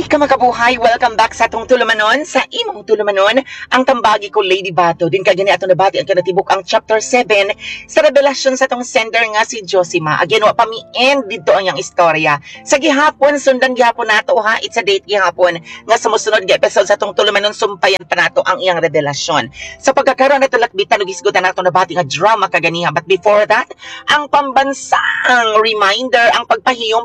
Hi, kamakabuhay! Welcome back sa atong tulumanon, sa imong tulumanon, ang tambagi ko Lady Bato. Din kagani atong nabati ang kanatibok ang chapter 7 sa revelasyon sa atong sender nga si Josima. Again, wa pa mi-end dito ang yang istorya. Sa gihapon, sundan gihapon nato ha, it's a date gihapon nga sa musunod nga episode sa atong tulumanon, sumpayan pa nato ang iyang revelasyon. Sa pagkakaroon nato lakbitan ug isgutan nato nabati nga drama kaganiha. But before that, ang pambansang reminder, ang pagpahiyom.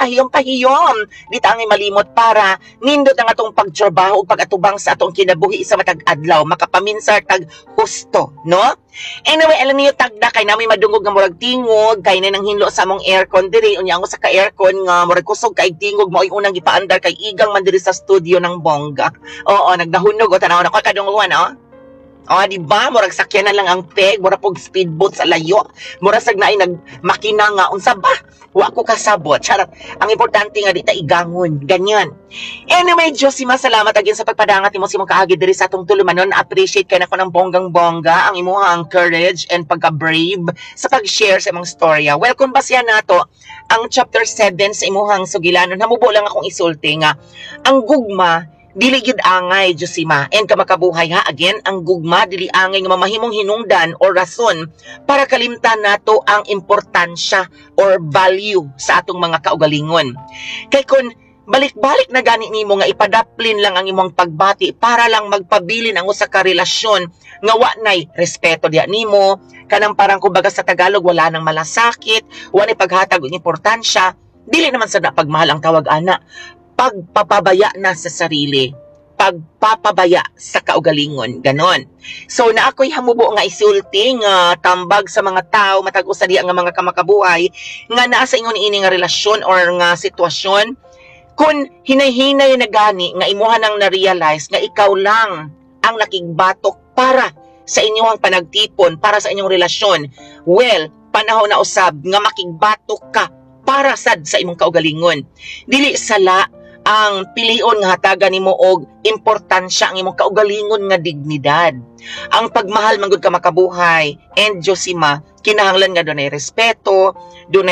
Di ta ang malimot para nindot ang atong pagtrabaho ug pag-atubang sa atong kinabuhi sa matag adlaw, makapaminsar tag husto, no? Anyway, alam niyo tagda kay namin madungog nga murag tingog kay na nang hinlo sa among aircon diri unya ang sa ka aircon nga murag kusog kay tingog mao unang gipaandar kay igang man diri sa studio ng bongga. Oo, nagdahunog o tanaw na ko kadungguan, oh. Oh, di ba? Murag sakyanan lang ang peg, murag pog speedboat sa layo. Murag sag naay nagmakina nga unsa ba? Wa ko kasabot. Charot. Ang importante nga di ta igangon. Ganyan. Anyway, Josima, salamat again sa pagpadangat nimo sa imong kaagi diri sa atong tulumanon. Appreciate kay nako ng bonggang-bongga ang imong courage and pagka-brave sa pag-share sa imong storya. Welcome ba siya nato ang chapter 7 sa imong sugilanon. Hamubo lang akong isulti nga ang gugma dili gid angay, Josima, and kamakabuhay ha, again, ang gugma dili angay nga mamahimong hinungdan o rason para kalimtan nato ang importansya or value sa atong mga kaugalingon. Kay kun balik-balik na gani nimo nga ipadaplin lang ang imong pagbati para lang magpabilin ang usa ka relasyon nga wa nay respeto diha nimo, kanang parang kumbaga sa Tagalog wala nang malasakit, wa nay paghatag og importansya, dili naman sa pagmahal ang tawag ana. Pagpapabaya na sa sarili, pagpapabaya sa kaugalingon, ganon. So na ako'y hamubo nga isulti nga tambag sa mga tao matag usa diha nga mga kamakabuhay nga naa sa ingon ini nga relasyon or nga sitwasyon kun hinay-hinay na gani nga imuha nang na-realize nga ikaw lang ang nakigbatok para sa inyong panagtipon, para sa inyong relasyon. Well, panahon na usab nga makigbatok ka para sad sa imong kaugalingon. Dili sala ang pilion nga hatagan nimo og importansya ang imong kaugalingon nga dignidad. Ang pagmahal manggod ka makabuhay and Josima, kinahanglan nga dunay respeto, dunay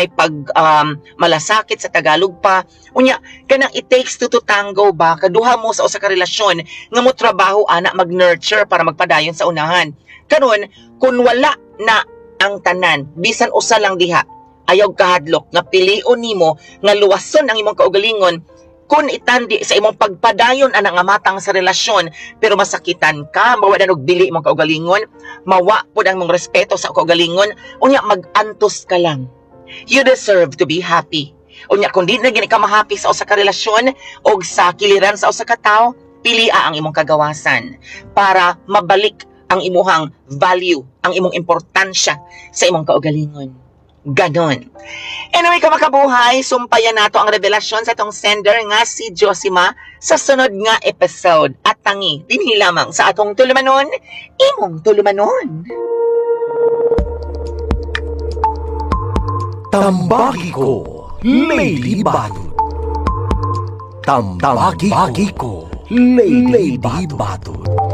malasakit sa Tagalog pa. Unya, kanang it takes two to tango ba? Kaduha mo sa usa ka relasyon nga mo trabaho ana mag-nurture para magpadayon sa unahan. Karon, kun wala na ang tanan, bisan usa lang diha, ayaw kahadlok nga pilion nimo nga luwason ang imong kaugalingon kun itandi sa imong pagpadayon ana nga matang sa relasyon pero masakitan ka, mawa og dili imong kaugalingon, mawa pud ang mong respeto sa kaugalingon, unya mag-antos ka lang. You deserve to be happy. Unya kun di na gini ka ma-happy sa usa ka relasyon o sa kiliran sa usa ka tawo, pilia ang imong kagawasan para mabalik ang imuhang value, ang imong importansya sa imong kaugalingon. Ganon. Anyway, kamakabuhay, sumpayan nato ang revelasyon sa atong sender nga si Josima sa sunod nga episode. At tangi, dinhi lamang sa atong tulumanon, imong tulumanon. Tambagi ko, Lady Bato. Tambagi ko, Lady Bato.